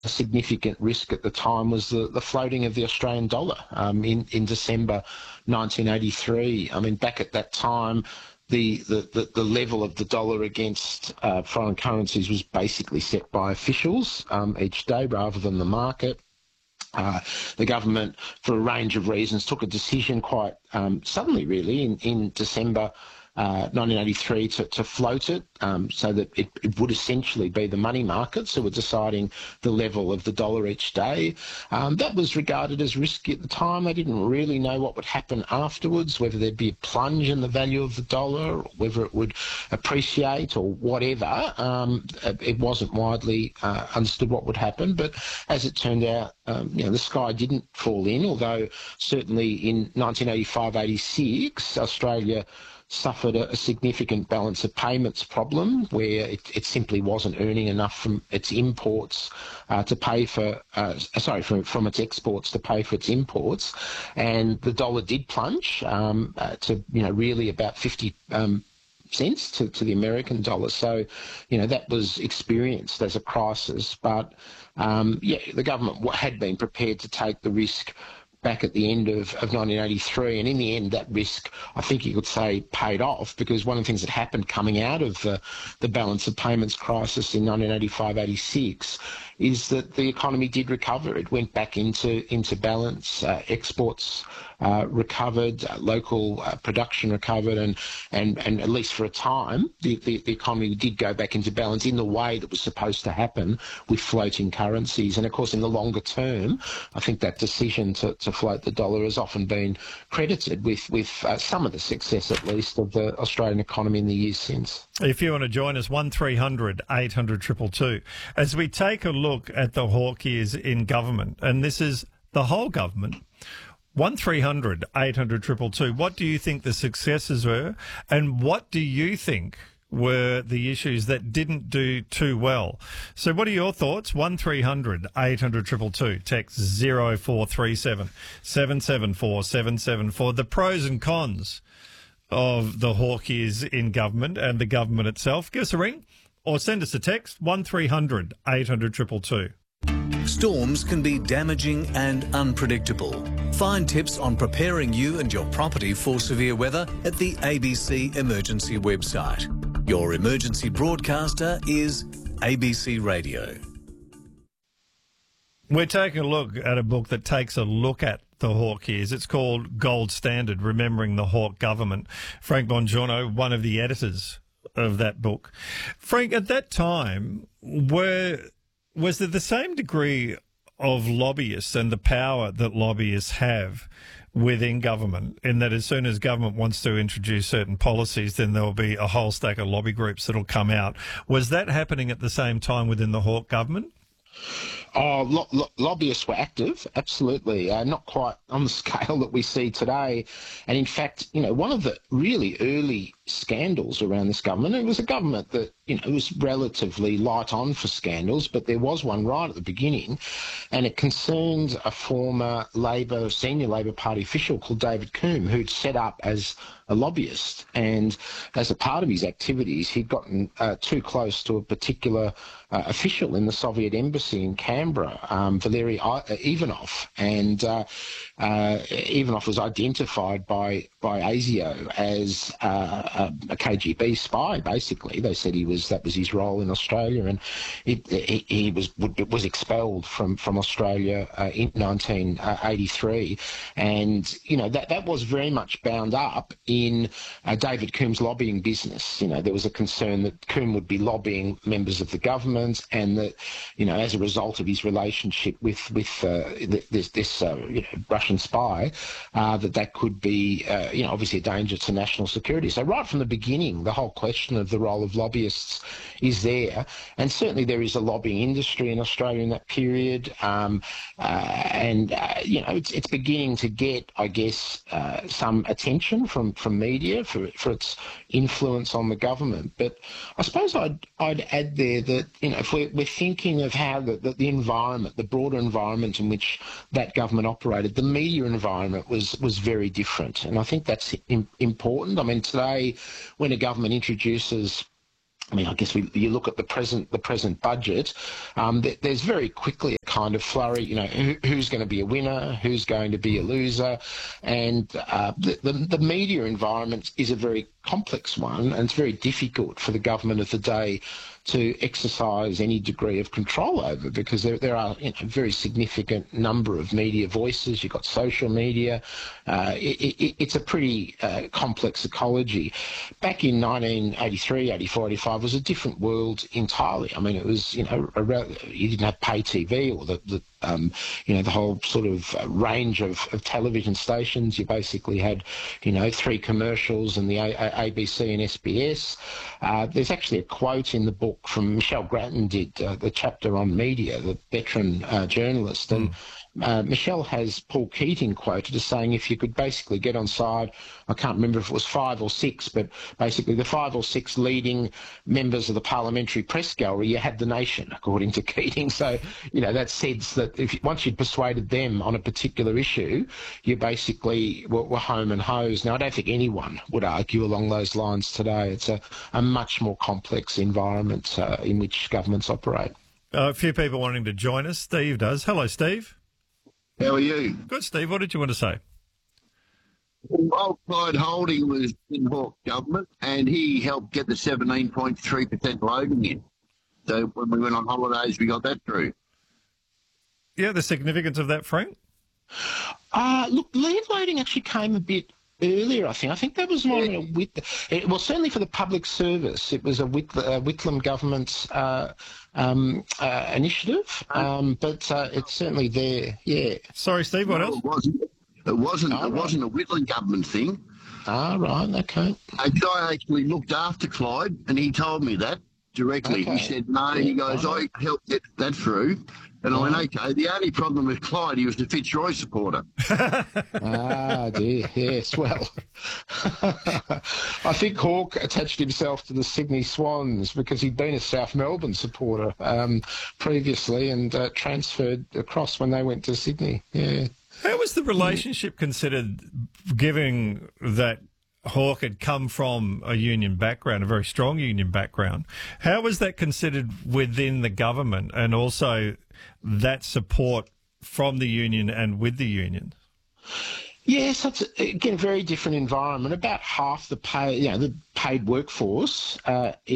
a significant risk at the time was the floating of the Australian dollar in December 1983. I mean, back at that time, the level of the dollar against foreign currencies was basically set by officials each day rather than the market. The government, for a range of reasons, took a decision quite suddenly, really, in December 1983 to float it so that it would essentially be the money markets who were deciding the level of the dollar each day. That was regarded as risky at the time. They didn't really know what would happen afterwards, whether there'd be a plunge in the value of the dollar, or whether it would appreciate or whatever. It wasn't widely understood what would happen, but as it turned out, the sky didn't fall in, although certainly in 1985-86, Australia suffered a significant balance of payments problem where it simply wasn't earning enough from its imports to pay for, from its exports to pay for its imports. And the dollar did plunge to, really about 50 cents to the American dollar. So, that was experienced as a crisis. But, the government had been prepared to take the risk back at the end of 1983, and in the end that risk, I think you could say, paid off, because one of the things that happened coming out of the balance of payments crisis in 1985-86 is that the economy did recover. It went back into balance. Exports recovered, local production recovered, and at least for a time, the economy did go back into balance in the way that was supposed to happen with floating currencies. And of course, in the longer term, I think that decision to float the dollar has often been credited with some of the success, at least, of the Australian economy in the years since. If you want to join us, 1300 800 222. As we take a look at the hawk years in government, and this is the whole government, 1300 800 222. What do you think the successes were, and what do you think were the issues that didn't do too well? So what are your thoughts? 1300 800 222. Text 0437 774 774. The pros and cons of the hawk years in government and the government itself. Give us a ring or send us a text, 1300 800 222. Storms can be damaging and unpredictable. Find tips on preparing you and your property for severe weather at the ABC Emergency website. Your emergency broadcaster is ABC Radio. We're taking a look at a book that takes a look at the hawk years. It's called Gold Standard, Remembering the Hawke Government. Frank Bongiorno, one of the editors of that book. Frank, at that time, was there the same degree of lobbyists and the power that lobbyists have within government, in that as soon as government wants to introduce certain policies, then there'll be a whole stack of lobby groups that'll come out? Was that happening at the same time within the Hawke government? Oh, lobbyists were active, absolutely. Not quite on the scale that we see today. And in fact, one of the really early scandals around this government, it was a government that, it was relatively light on for scandals, but there was one right at the beginning, and it concerned a former senior Labor Party official called David Coombe, who'd set up as a lobbyist. And as a part of his activities, he'd gotten too close to a particular official in the Soviet embassy in Canberra, Valery Ivanov. And Ivanov was identified by ASIO as a KGB spy, basically. They said that was his role in Australia, and he was expelled from Australia in 1983. And, that was very much bound up in David Coombe's lobbying business. There was a concern that Coombe would be lobbying members of the government, and that, as a result of his relationship with this Russian spy, that could be, obviously a danger to national security. So right from the beginning, the whole question of the role of lobbyists is there. And certainly there is a lobbying industry in Australia in that period. It's beginning to get, I guess, some attention from media for its influence on the government. But I suppose I'd add there that, if we're thinking of how the environment, the broader environment in which that government operated, the media environment was very different. And I think that's important. I mean, today, when a government introduces I mean, I guess you look at the present budget. There's very quickly a kind of flurry. You know, who's going to be a winner, who's going to be a loser, and the media environment is a very complex one, and it's very difficult for the government of the day to exercise any degree of control over, because there are a very significant number of media voices. You've got social media. It's a pretty complex ecology. Back in 1983, 84, 85 was a different world entirely. I mean, it was, you didn't have pay TV or the whole sort of range of television stations. You basically had, 3 commercials and the ABC and SBS. There's actually a quote in the book from Michelle Grattan did the chapter on media, the veteran journalist, and Michelle has Paul Keating quoted as saying if you could basically get on side, I can't remember if it was 5 or 6, but basically the 5 or 6 leading members of the parliamentary press gallery, you had the nation, according to Keating. So, that sense that once you'd persuaded them on a particular issue, you basically were home and hosed. Now, I don't think anyone would argue along those lines today. It's a much more complex environment in which governments operate. A few people wanting to join us. Steve does. Hello, Steve. How are you? Good, Steve. What did you want to say? Well, Clyde Holding was in Hawke government, and he helped get the 17.3% loading in. So when we went on holidays, we got that through. Yeah, the significance of that, Frank? Look, leave loading actually came a bit earlier, I think. I think that was more well, certainly for the public service. It was a Whitlam government's initiative, but it's certainly there. Yeah. Sorry, Steve. What else? It wasn't a Whitlam government thing. Ah, right. Okay. A guy actually looked after Clyde, and he told me that directly. Okay. He said no. He goes, I helped get that through. And I went, okay, the only problem with Clyde, he was a Fitzroy supporter. Ah, dear, yes, well. I think Hawke attached himself to the Sydney Swans because he'd been a South Melbourne supporter previously and transferred across when they went to Sydney, yeah. How was the relationship considered, given that Hawke had come from a union background, a very strong union background? How was that considered within the government, and also that support from the union and with the union? Yes, that's again a very different environment. About half the paid workforce